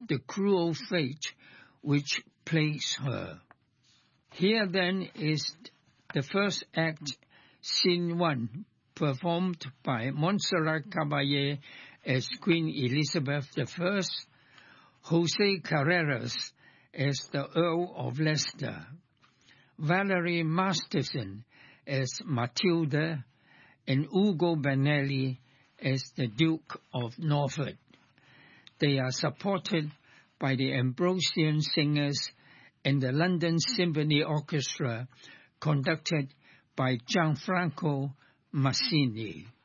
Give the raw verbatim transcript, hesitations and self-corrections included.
the cruel fate which plagues her. Here then is the first act, scene one, performed by Montserrat Caballé as Queen Elizabeth the First, Jose Carreras as the Earl of Leicester, Valerie Masterson as Matilda, and Ugo Benelli as the Duke of Norfolk. They are supported by the Ambrosian Singers and the London Symphony Orchestra, conducted by Gianfranco Massini.